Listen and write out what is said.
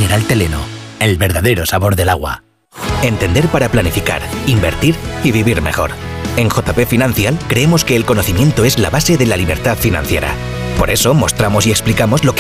Mineral Teleno, el verdadero sabor del agua. Entender para planificar, invertir y vivir mejor. En JP Financial creemos que el conocimiento es la base de la libertad financiera. Por eso mostramos y explicamos lo que